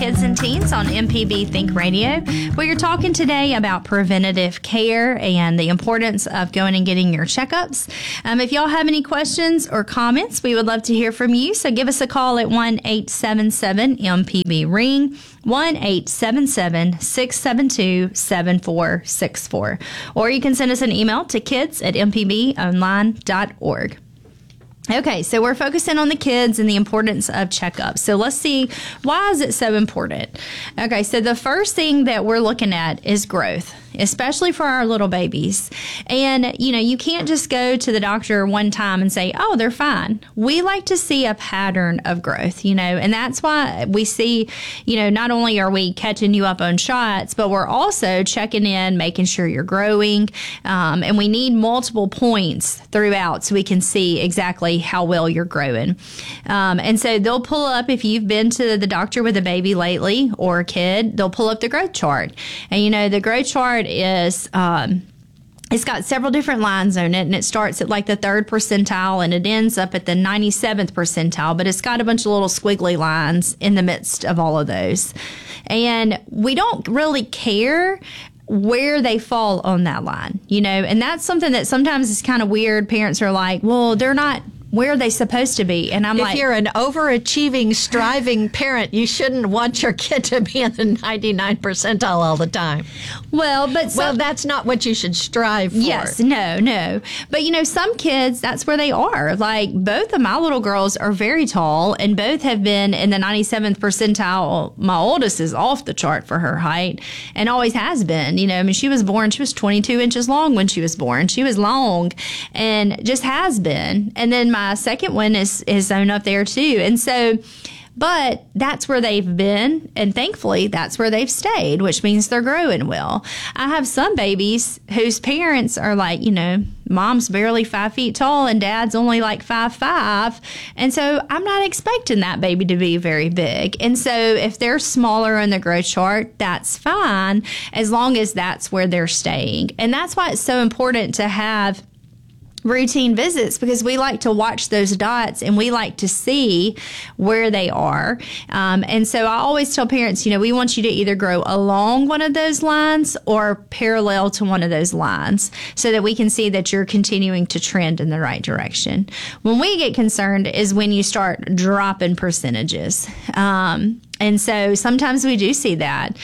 Kids and Teens on MPB Think Radio. We are talking today about preventative care and the importance of going and getting your checkups. If y'all have any questions or comments, we would love to hear from you. So give us a call at 1-877-MPB-RING, 1-877-672-7464. Or you can send us an email to kids@mpbonline.org. Okay, so we're focusing on the kids and the importance of checkups. So let's see, why is it so important? Okay, so the first thing that we're looking at is growth, especially for our little babies. And, you can't just go to the doctor one time and say, oh, they're fine. We like to see a pattern of growth, and that's why we see, not only are we catching you up on shots, but we're also checking in, making sure you're growing. And we need multiple points throughout so we can see exactly how well you're growing. And so they'll pull up, if you've been to the doctor with a baby lately or a kid, they'll pull up the growth chart. And, the growth chart is it's got several different lines on it, and it starts at like the 3rd percentile and it ends up at the 97th percentile, but it's got a bunch of little squiggly lines in the midst of all of those. And we don't really care where they fall on that line, and that's something that sometimes is kind of weird. Parents are like, well, they're not where are they supposed to be? And I'm if you're an overachieving, striving parent, you shouldn't want your kid to be in the 99th percentile all the time. Well, that's not what you should strive for. Yes, no. But, some kids, that's where they are. Like, both of my little girls are very tall, and both have been in the 97th percentile. My oldest is off the chart for her height, and always has been. She was 22 inches long when she was born. She was long, and just has been. And then my second one is zone up there too. And so, but that's where they've been, and thankfully that's where they've stayed, which means they're growing well. I have some babies whose parents are like, mom's barely 5 feet tall and dad's only like 5'5", and so I'm not expecting that baby to be very big. And so if they're smaller on the growth chart, that's fine, as long as that's where they're staying. And that's why it's so important to have routine visits, because we like to watch those dots and we like to see where they are. And so I always tell parents, we want you to either grow along one of those lines or parallel to one of those lines so that we can see that you're continuing to trend in the right direction. When we get concerned is when you start dropping percentages. And so sometimes we do see that.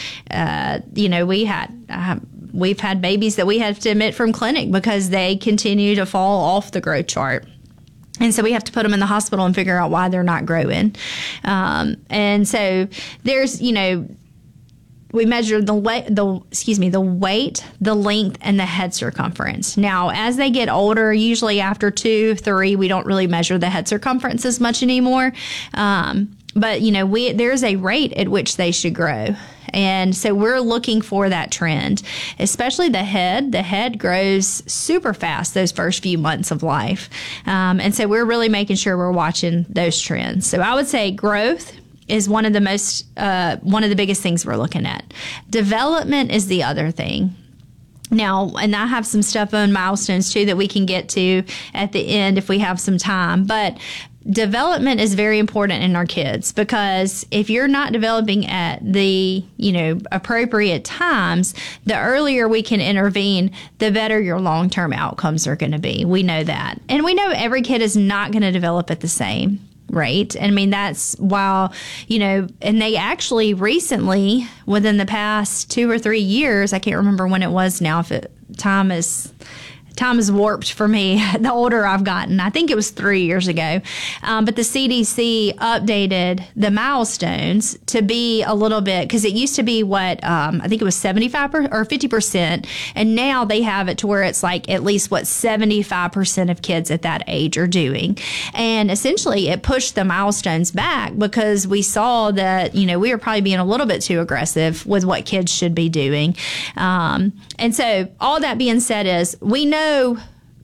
We've had babies that we have to admit from clinic because they continue to fall off the growth chart. And so we have to put them in the hospital and figure out why they're not growing. And so there's, we measure the weight, the length, and the head circumference. Now, as they get older, usually after 2, 3, we don't really measure the head circumference as much anymore. But, there's a rate at which they should grow. And so we're looking for that trend, especially the head. The head grows super fast those first few months of life. And so we're really making sure we're watching those trends. So I would say growth is one of the biggest things we're looking at. Development is the other thing. Now, and I have some stuff on milestones too that we can get to at the end if we have some time. But development is very important in our kids, because if you're not developing at the, appropriate times, the earlier we can intervene, the better your long-term outcomes are going to be. We know that. And we know every kid is not going to develop at the same rate. I mean, that's while, and they actually recently, within the past 2 or 3 years, I can't remember when it was now, time is warped for me the older I've gotten. I think it was 3 years ago. But the CDC updated the milestones to be a little bit, because it used to be I think it was 75% or 50%. And now they have it to where it's like at least 75% of kids at that age are doing. And essentially it pushed the milestones back because we saw that, we were probably being a little bit too aggressive with what kids should be doing. And so all that being said is we know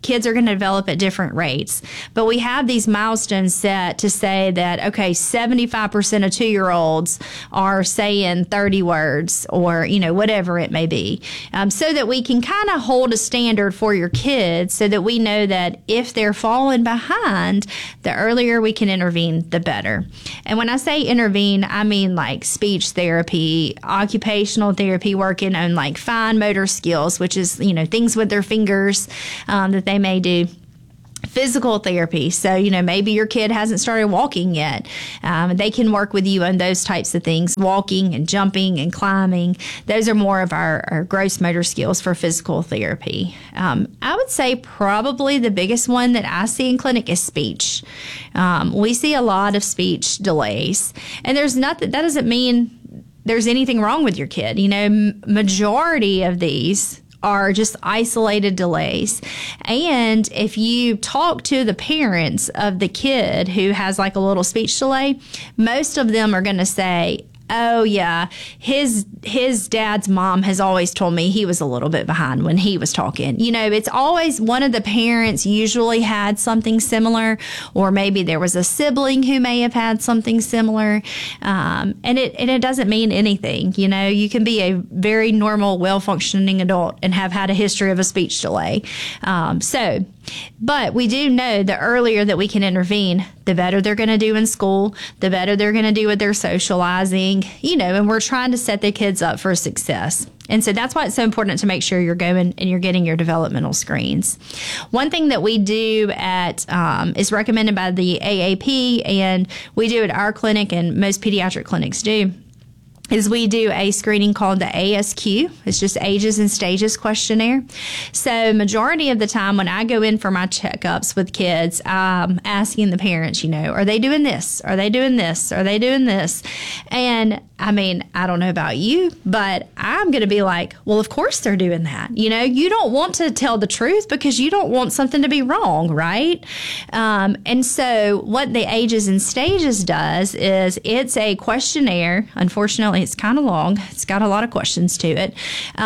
kids are going to develop at different rates. But we have these milestones set to say that, okay, 75% of 2-year-olds are saying 30 words or, whatever it may be, so that we can kind of hold a standard for your kids so that we know that if they're falling behind, the earlier we can intervene, the better. And when I say intervene, I mean like speech therapy, occupational therapy, working on like fine motor skills, which is, things with their fingers that they may do. Physical therapy. So, maybe your kid hasn't started walking yet. They can work with you on those types of things, walking and jumping and climbing. Those are more of our gross motor skills for physical therapy. I would say probably the biggest one that I see in clinic is speech. We see a lot of speech delays, and that doesn't mean there's anything wrong with your kid. Majority of these are just isolated delays. And if you talk to the parents of the kid who has like a little speech delay, most of them are going to say, oh yeah, his dad's mom has always told me he was a little bit behind when he was talking. It's always one of the parents usually had something similar, or maybe there was a sibling who may have had something similar. And it doesn't mean anything. You can be a very normal, well-functioning adult and have had a history of a speech delay. But we do know the earlier that we can intervene, the better they're going to do in school, the better they're going to do with their socializing, and we're trying to set the kids up for success. And so that's why it's so important to make sure you're going and you're getting your developmental screens. One thing that we do is recommended by the AAP, and we do at our clinic, and most pediatric clinics do, is we do a screening called the ASQ. It's just Ages and Stages questionnaire. So majority of the time when I go in for my checkups with kids, I'm asking the parents, are they doing this? Are they doing this? Are they doing this? And I don't know about you, but I'm going to be like, well, of course they're doing that. You don't want to tell the truth because you don't want something to be wrong, right? And so what the Ages and Stages does is it's a questionnaire. Unfortunately, it's kind of long. It's got a lot of questions to it.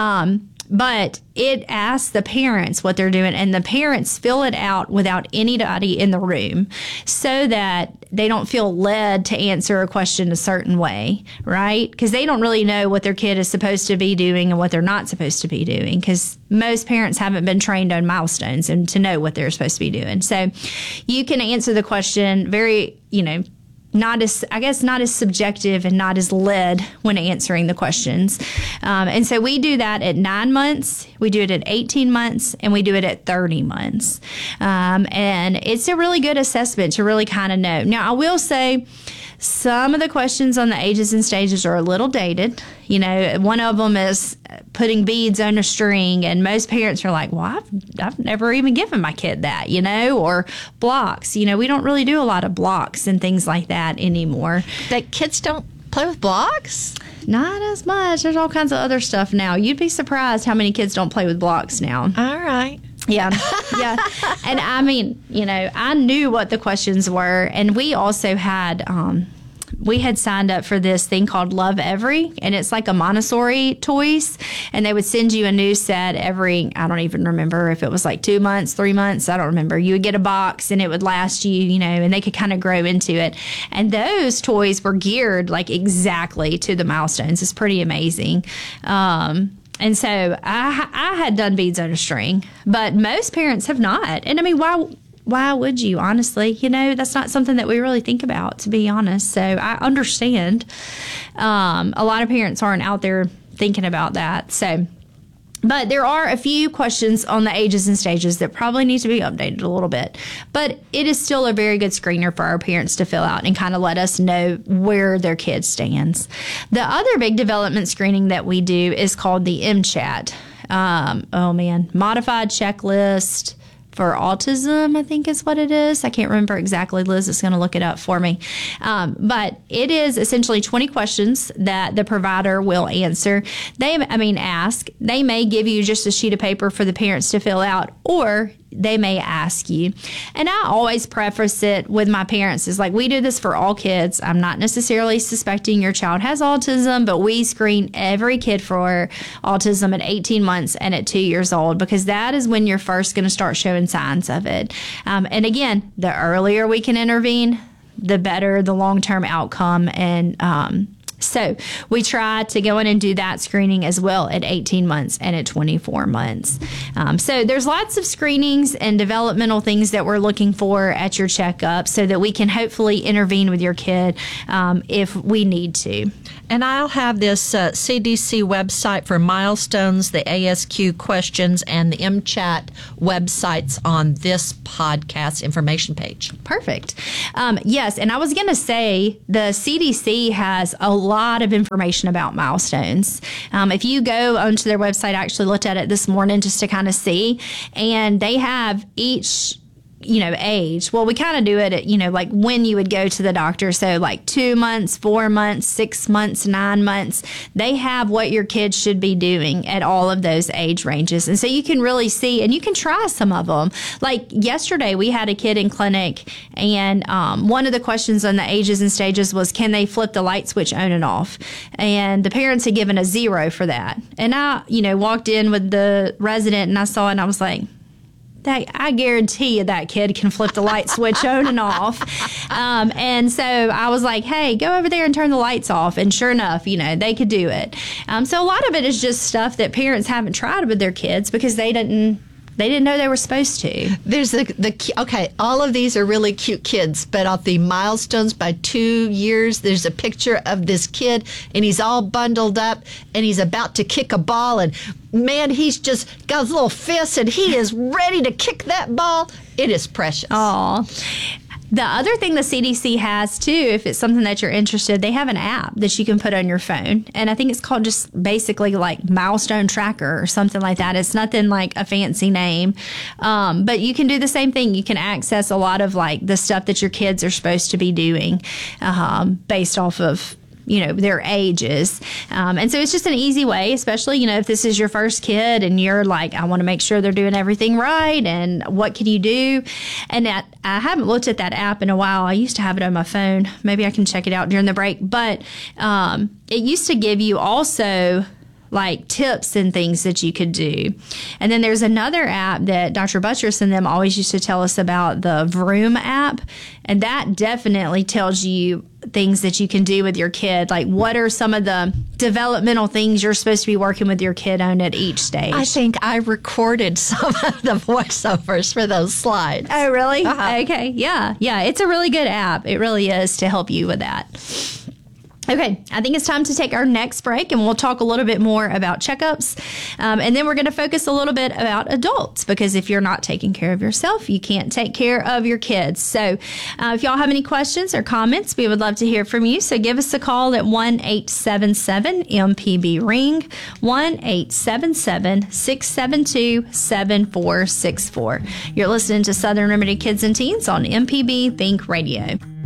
But it asks the parents what they're doing, and the parents fill it out without anybody in the room so that they don't feel led to answer a question a certain way, right? Because they don't really know what their kid is supposed to be doing and what they're not supposed to be doing, because most parents haven't been trained on milestones and to know what they're supposed to be doing. So you can answer the question very, not as subjective and not as led when answering the questions. And so we do that at 9 months, we do it at 18 months, and we do it at 30 months. And it's a really good assessment to really kind of know. Now, I will say some of the questions on the Ages and Stages are a little dated. One of them is putting beads on a string, and most parents are like, well, I've never even given my kid that, or blocks. We don't really do a lot of blocks and things like that anymore. That kids don't play with blocks? Not as much. There's all kinds of other stuff now. You'd be surprised how many kids don't play with blocks now. All right. Yeah. And I knew what the questions were, and we also had we had signed up for this thing called Love Every, and it's like a Montessori toys, and they would send you a new set every, I don't even remember if it was like 2 months, 3 months, I don't remember. You would get a box and it would last you, and they could kind of grow into it. And those toys were geared like exactly to the milestones. It's pretty amazing. And so I had done beads on a string, but most parents have not. And why would you, honestly? That's not something that we really think about, to be honest. So I understand a lot of parents aren't out there thinking about that. But there are a few questions on the Ages and Stages that probably need to be updated a little bit. But it is still a very good screener for our parents to fill out and kind of let us know where their kid stands. The other big development screening that we do is called the MCHAT. Modified Checklist for Autism, I think is what it is. I can't remember exactly. Liz is going to look it up for me. But it is essentially 20 questions that the provider will answer. Ask. They may give you just a sheet of paper for the parents to fill out, or they may ask you. And I always preface it with my parents is like, we do this for all kids. I'm not necessarily suspecting your child has autism, but we screen every kid for autism at 18 months and at 2 years old, because that is when you're first going to start showing signs of it. And again, the earlier we can intervene, the better the long-term outcome. And so we try to go in and do that screening as well at 18 months and at 24 months. So there's lots of screenings and developmental things that we're looking for at your checkup so that we can hopefully intervene with your kid if we need to. And I'll have this CDC website for milestones, the ASQ questions, and the MChat websites on this podcast information page. Perfect. Yes, and I was going to say the CDC has a lot of information about milestones. If you go onto their website, I actually looked at it this morning just to kind of see, and they have each age. Well, we kind of do it at, like when you would go to the doctor. So like 2 months, 4 months, 6 months, 9 months, they have what your kids should be doing at all of those age ranges. And so you can really see, and you can try some of them. Like yesterday, we had a kid in clinic, and one of the questions on the ages and stages was, can they flip the light switch on and off? And the parents had given a 0 for that. And I, walked in with the resident and I saw it and I was like, I guarantee you that kid can flip the light switch on and off. And so I was like, hey, go over there and turn the lights off. And sure enough, they could do it. So a lot of it is just stuff that parents haven't tried with their kids because they didn't know they were supposed to. There's okay, all of these are really cute kids, but of the milestones by 2 years, there's a picture of this kid, and he's all bundled up, and he's about to kick a ball, and man, he's just got his little fist, and he is ready to kick that ball. It is precious. Aw. The other thing the CDC has, too, if it's something that you're interested, they have an app that you can put on your phone. And I think it's called just basically like Milestone Tracker or something like that. It's nothing like a fancy name. But you can do the same thing. You can access a lot of like the stuff that your kids are supposed to be doing based off of their ages. And so it's just an easy way, especially, if this is your first kid and you're like, I want to make sure they're doing everything right. And what can you do? And I haven't looked at that app in a while. I used to have it on my phone. Maybe I can check it out during the break. But it used to give you also like tips and things that you could do. And then there's another app that Dr. Buttress and them always used to tell us about, the Vroom app. And that definitely tells you things that you can do with your kid. Like, what are some of the developmental things you're supposed to be working with your kid on at each stage? I think I recorded some of the voiceovers for those slides. Oh, really? Uh-huh. Okay. Yeah. It's a really good app. It really is to help you with that. Okay, I think it's time to take our next break, and we'll talk a little bit more about checkups. And then we're going to focus a little bit about adults, because if you're not taking care of yourself, you can't take care of your kids. So if y'all have any questions or comments, we would love to hear from you. So give us a call at 1-877-MPB-RING, 1-877-672-7464. You're listening to Southern Remedy Kids and Teens on MPB Think Radio.